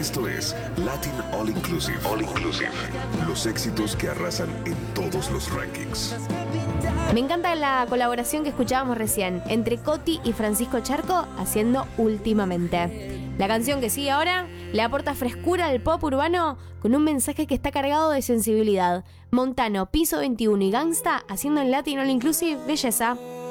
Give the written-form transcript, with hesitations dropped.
Esto es Latin All Inclusive. All Inclusive. Los éxitos que arrasan en todos los rankings. Me encanta la colaboración que escuchábamos recién entre Coti y Francisco Charco haciendo Últimamente. La canción que sigue ahora le aporta frescura al pop urbano con un mensaje que está cargado de sensibilidad. Montano, Piso 21 y Gangsta haciendo en Latin All Inclusive belleza.